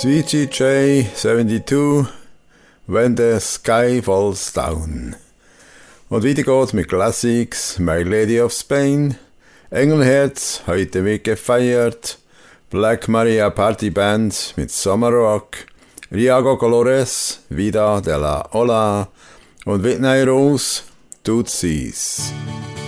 Sweet J 72, When the Sky Falls Down. Und weiter geht's mit Classics, My Lady of Spain, Engelherz, heute wird gefeiert, Black Maria Party Band mit Summer Rock, Riago Colores, Vida de la Ola und Whitney Rose, Tutsis.